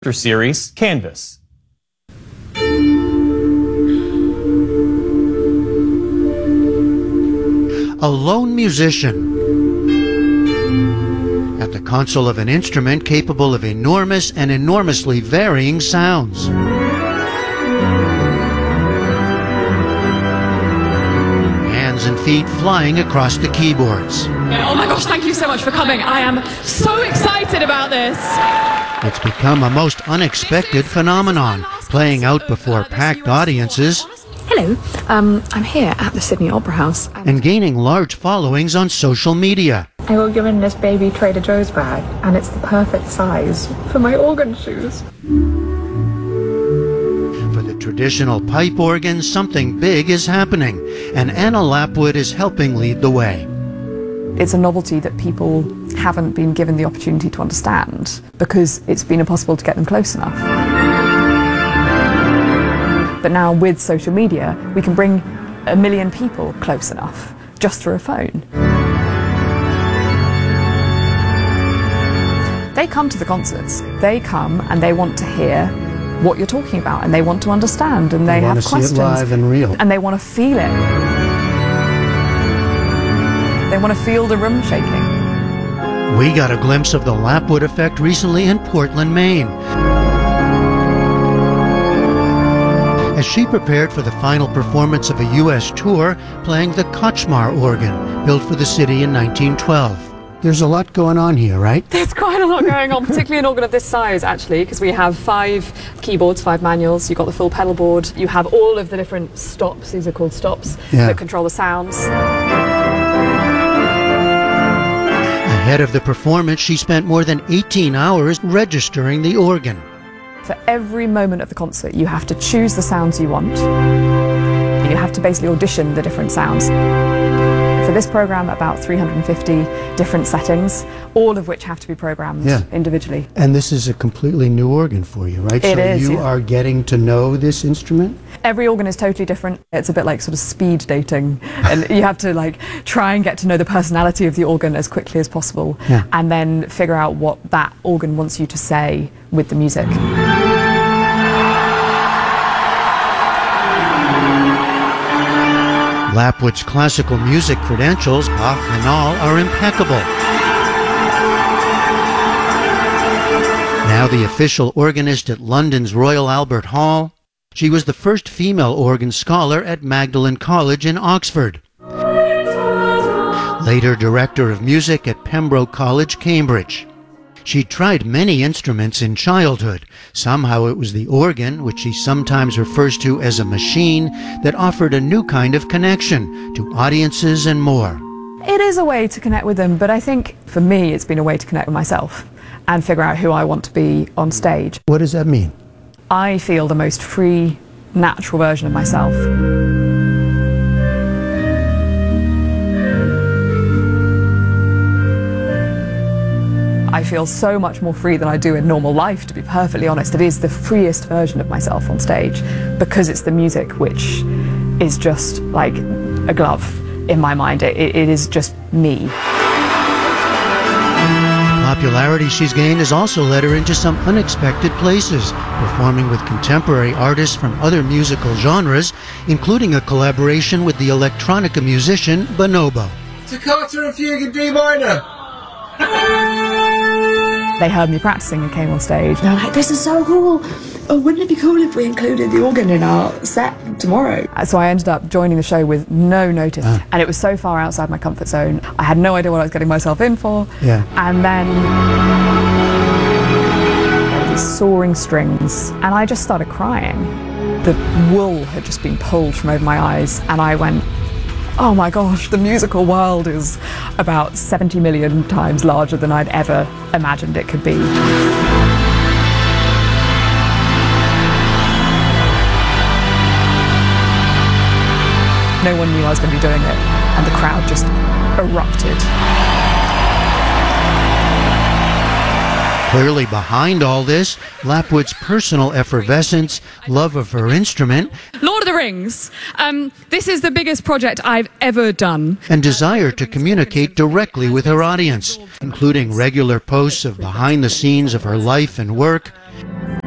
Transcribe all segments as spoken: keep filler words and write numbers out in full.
series, Canvas. A lone musician at the console of an instrument capable of enormous and enormously varying sounds. Hands and feet flying across the keyboards. Oh my gosh, thank you so much for coming. I am so excited about this. It's become a most unexpected phenomenon, playing out before packed audiences. Hello, um, I'm here at the Sydney Opera House. And gaining large followings on social media. I got given this baby Trader Joe's bag, and it's the perfect size for my organ shoes. For the traditional pipe organ, something big is happening, and Anna Lapwood is helping lead the way. It's a novelty that people haven't been given the opportunity to understand because it's been impossible to get them close enough. But now with social media, we can bring a million people close enough just through a phone. They come to the concerts. They come and they want to hear what you're talking about, and they want to understand, and they, They have want to questions. see it live and real. And they want to feel it. They want to feel the room shaking. We got a glimpse of the Lapwood effect recently in Portland, Maine, as she prepared for the final performance of a U S tour playing the Koczmar organ, built for the city in nineteen twelve. There's a lot going on here, right? There's quite a lot going on, particularly an organ of this size, actually, because we have five keyboards, five manuals, you've got the full pedal board, you have all of the different stops, these are called stops, Yeah. that control the sounds. Ahead of the performance, she spent more than eighteen hours registering the organ. For every moment of the concert, you have to choose the sounds you want. You have to basically audition the different sounds. For this program, about three hundred fifty different settings, all of which have to be programmed Yeah. individually. And this is a completely new organ for you, right? It so is, you yeah. are getting to know this instrument? Every organ is totally different. It's a bit like sort of speed dating, and you have to like try and get to know the personality of the organ as quickly as possible, Yeah. and then figure out what that organ wants you to say with the music. Lapwood's classical music credentials, Bach and all, are impeccable. Now the official organist at London's Royal Albert Hall, she was the first female organ scholar at Magdalen College in Oxford. Later director of music at Pembroke College, Cambridge. She tried many instruments in childhood. Somehow it was the organ, which she sometimes refers to as a machine, that offered a new kind of connection to audiences and more. It is a way to connect with them, but I think for me it's been a way to connect with myself and figure out who I want to be on stage. What does that mean? I feel the most free, natural version of myself. I feel so much more free than I do in normal life, to be perfectly honest. It is the freest version of myself on stage because it's the music which is just like a glove in my mind. It, it is just me. The popularity she's gained has also led her into some unexpected places, performing with contemporary artists from other musical genres, including a collaboration with the electronica musician Bonobo. Toccata and Fugue in D minor. They heard me practicing and came on stage. They're like, this is so cool. Oh, wouldn't it be cool if we included the organ in our set tomorrow? So I ended up joining the show with no notice, Ah. and it was so far outside my comfort zone. I had no idea what I was getting myself in for. Yeah. And then there were these soaring strings, and I just started crying. The wool had just been pulled from over my eyes, and I went, oh my gosh, the musical world is about seventy million times larger than I'd ever imagined it could be. No one knew I was going to be doing it, and the crowd just erupted. Clearly behind all this, Lapwood's personal effervescence, love of her instrument, Lord of the Rings. Um, this is the biggest project I've ever done. and desire to communicate directly with her audience, including regular posts of behind the scenes of her life and work,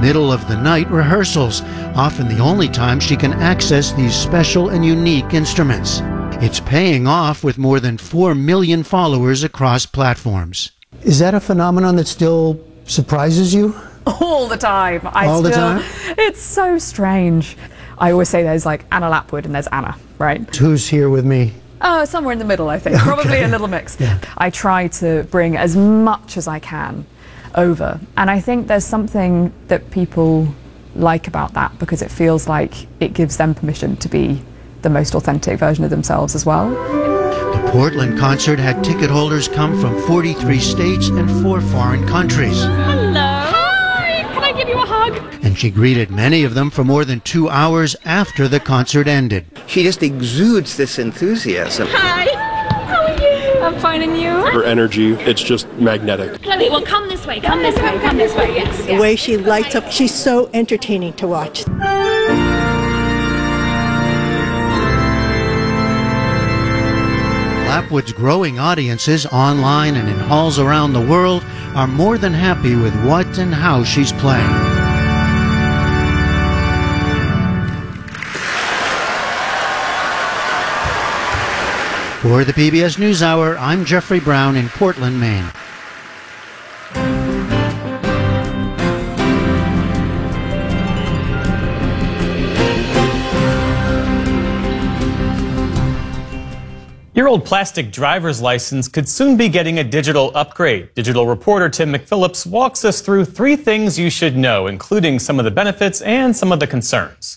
middle of the night rehearsals, often the only time she can access these special and unique instruments. It's paying off with more than four million followers across platforms. Is that a phenomenon that still surprises you? All the time. I All still, the time? It's so strange. I always say there's like Anna Lapwood and there's Anna, right? Who's here with me? Uh, somewhere in the middle, I think. Probably Okay. a little mix. Yeah. I try to bring as much as I can over. And I think there's something that people like about that because it feels like it gives them permission to be the most authentic version of themselves as well. The Portland concert had ticket holders come from forty-three states and four foreign countries. Hello. Hi. Can I give you a hug? And she greeted many of them for more than two hours after the concert ended. She just exudes this enthusiasm. Hi. How are you? I'm fine, and you? Her energy, it's just magnetic. Chloe, well, come this way, come this way, come this way, yes. The way she lights up, she's so entertaining to watch. Lapwood's growing audiences online and in halls around the world are more than happy with what and how she's playing. For the P B S NewsHour, I'm Jeffrey Brown in Portland, Maine. Your old plastic driver's license could soon be getting a digital upgrade. Digital reporter Tim McPhillips walks us through three things you should know, including some of the benefits and some of the concerns.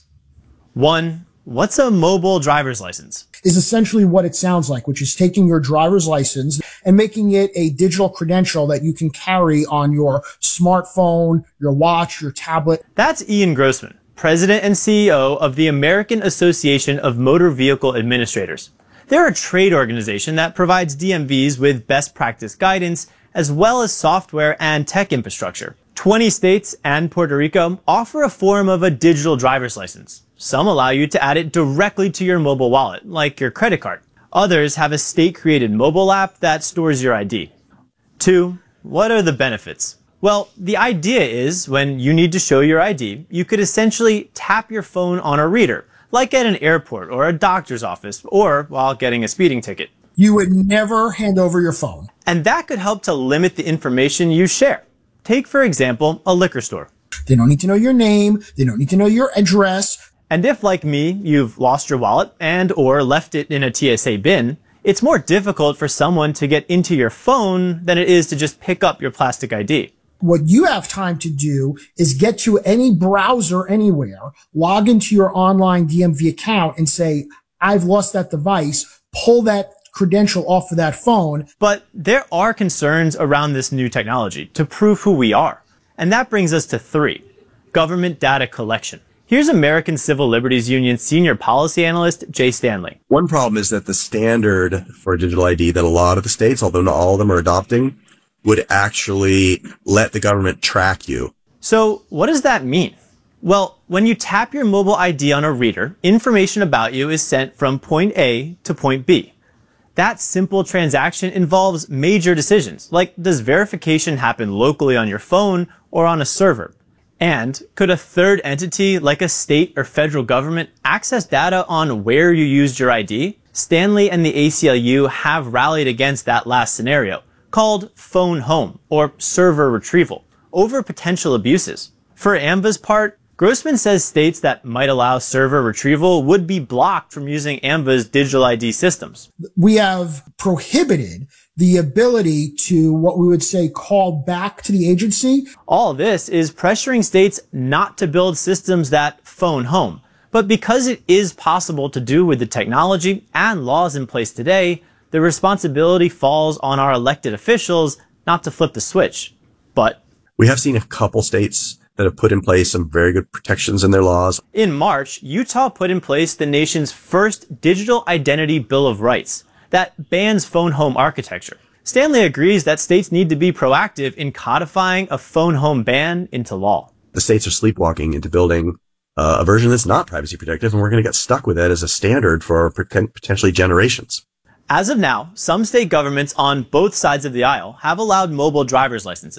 One, what's a mobile driver's license? Is essentially what it sounds like, which is taking your driver's license and making it a digital credential that you can carry on your smartphone, your watch, your tablet. That's Ian Grossman, president and C E O of the American Association of Motor Vehicle Administrators. They're a trade organization that provides D M Vs with best practice guidance, as well as software and tech infrastructure. twenty states and Puerto Rico offer a form of a digital driver's license. Some allow you to add it directly to your mobile wallet, like your credit card. Others have a state-created mobile app that stores your I D. Two, what are the benefits? Well, the idea is when you need to show your I D, you could essentially tap your phone on a reader, like at an airport or a doctor's office, or while getting a speeding ticket. You would never hand over your phone. And that could help to limit the information you share. Take, for example, a liquor store. They don't need to know your name. They don't need to know your address. And if, like me, you've lost your wallet and or left it in a T S A bin, it's more difficult for someone to get into your phone than it is to just pick up your plastic I D. What you have time to do is get to any browser anywhere, log into your online D M V account and say, I've lost that device, pull that credential off of that phone. But there are concerns around this new technology to prove who we are. And that brings us to three, government data collection. Here's American Civil Liberties Union senior policy analyst Jay Stanley. One problem is that the standard for digital I D that a lot of the states, although not all of them, are adopting would actually let the government track you. So what does that mean? Well, when you tap your mobile I D on a reader, information about you is sent from point A to point B. That simple transaction involves major decisions, like does verification happen locally on your phone or on a server? And could a third entity, like a state or federal government, access data on where you used your I D? Stanley and the A C L U have rallied against that last scenario, called phone home or server retrieval, over potential abuses. For A M Va's part, Grossman says states that might allow server retrieval would be blocked from using A M Va's digital I D systems. We have prohibited the ability to, what we would say, call back to the agency. All this is pressuring states not to build systems that phone home. But because it is possible to do with the technology and laws in place today, the responsibility falls on our elected officials not to flip the switch. But we have seen a couple states that have put in place some very good protections in their laws. In March, Utah put in place the nation's first Digital Identity Bill of Rights that bans phone home architecture. Stanley agrees that states need to be proactive in codifying a phone home ban into law. The states are sleepwalking into building uh, a version that's not privacy protective, and we're going to get stuck with it as a standard for potentially generations. As of now, some state governments on both sides of the aisle have allowed mobile driver's licenses.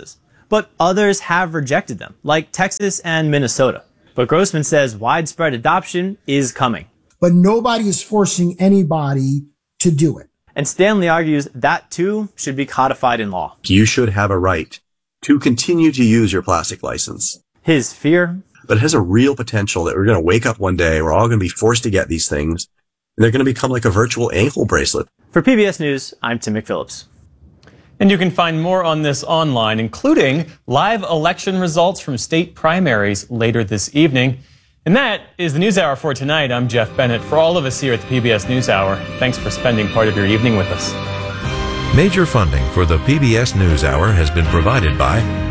but others have rejected them, like Texas and Minnesota. But Grossman says widespread adoption is coming. But nobody is forcing anybody to do it. And Stanley argues that, too, should be codified in law. You should have a right to continue to use your plastic license. His fear? But it has a real potential that we're going to wake up one day, we're all going to be forced to get these things, and they're going to become like a virtual ankle bracelet. For P B S News, I'm Tim McPhillips. And you can find more on this online, including live election results from state primaries later this evening. And that is the NewsHour for tonight. I'm Jeff Bennett. For all of us here at the P B S NewsHour, thanks for spending part of your evening with us. Major funding for the P B S NewsHour has been provided by